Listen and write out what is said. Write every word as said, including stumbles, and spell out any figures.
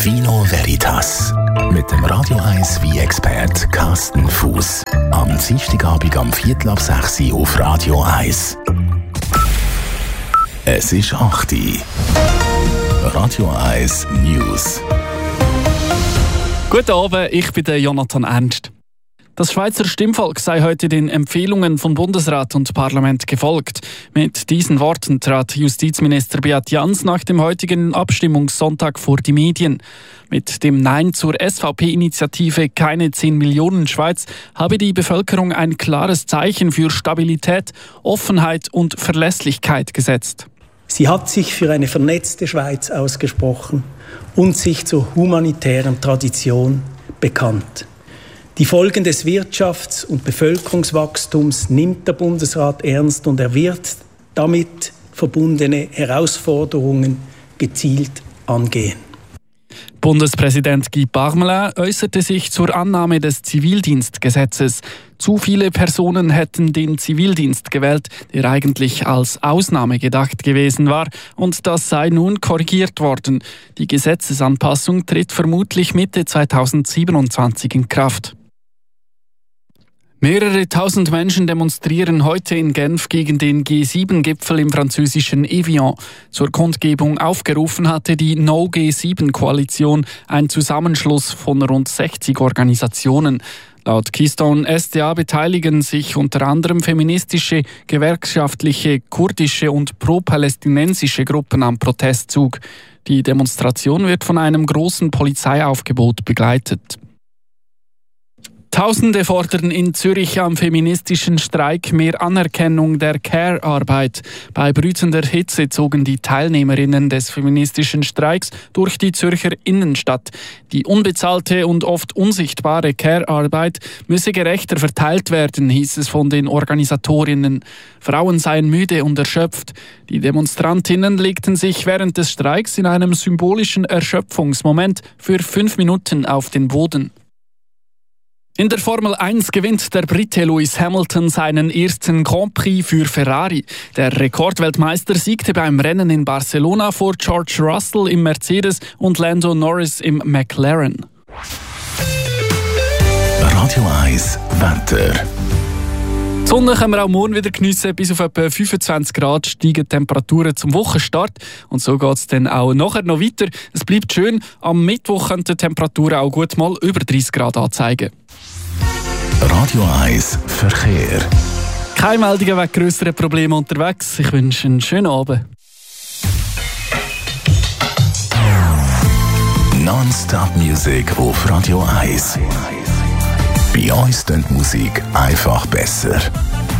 Vino Veritas mit dem Radio eins Wein-Expert Carsten Fuß. Am Dienstagabend am Viertel ab sechs Uhr auf Radio eins. Es ist acht Uhr. Radio eins News. Guten Abend, ich bin der Jonathan Ernst. Das Schweizer Stimmvolk sei heute den Empfehlungen von Bundesrat und Parlament gefolgt. Mit diesen Worten trat Justizminister Beat Jans nach dem heutigen Abstimmungssonntag vor die Medien. Mit dem Nein zur S V P-Initiative Keine zehn Millionen Schweiz habe die Bevölkerung ein klares Zeichen für Stabilität, Offenheit und Verlässlichkeit gesetzt. Sie hat sich für eine vernetzte Schweiz ausgesprochen und sich zur humanitären Tradition bekannt. Die Folgen des Wirtschafts- und Bevölkerungswachstums nimmt der Bundesrat ernst und er wird damit verbundene Herausforderungen gezielt angehen. Bundespräsident Guy Parmelin äußerte sich zur Annahme des Zivildienstgesetzes. Zu viele Personen hätten den Zivildienst gewählt, der eigentlich als Ausnahme gedacht gewesen war, und das sei nun korrigiert worden. Die Gesetzesanpassung tritt vermutlich Mitte zweitausendsiebenundzwanzig in Kraft. Mehrere tausend Menschen demonstrieren heute in Genf gegen den G sieben Gipfel im französischen Evian. Zur Kundgebung aufgerufen hatte die No G sieben Koalition, ein Zusammenschluss von rund sechzig Organisationen. Laut Keystone S D A beteiligen sich unter anderem feministische, gewerkschaftliche, kurdische und pro-palästinensische Gruppen am Protestzug. Die Demonstration wird von einem großen Polizeiaufgebot begleitet. Tausende fordern in Zürich am feministischen Streik mehr Anerkennung der Care-Arbeit. Bei brütender Hitze zogen die Teilnehmerinnen des feministischen Streiks durch die Zürcher Innenstadt. Die unbezahlte und oft unsichtbare Care-Arbeit müsse gerechter verteilt werden, hieß es von den Organisatorinnen. Frauen seien müde und erschöpft. Die Demonstrantinnen legten sich während des Streiks in einem symbolischen Erschöpfungsmoment für fünf Minuten auf den Boden. In der Formel eins gewinnt der Brite Lewis Hamilton seinen ersten Grand Prix für Ferrari. Der Rekordweltmeister siegte beim Rennen in Barcelona vor George Russell im Mercedes und Lando Norris im McLaren. Radio eins Wetter. Die Sonne können wir auch morgen wieder geniessen. Bis auf etwa fünfundzwanzig Grad steigen die Temperaturen zum Wochenstart. Und so geht es dann auch nachher noch weiter. Es bleibt schön. Am Mittwoch können die Temperaturen auch gut mal über dreißig Grad anzeigen. Radio eins Verkehr. Keine Meldungen wegen grösseren Problemen unterwegs. Ich wünsche einen schönen Abend. Non-Stop Music auf Radio eins. Bei uns klingt Musik einfach besser.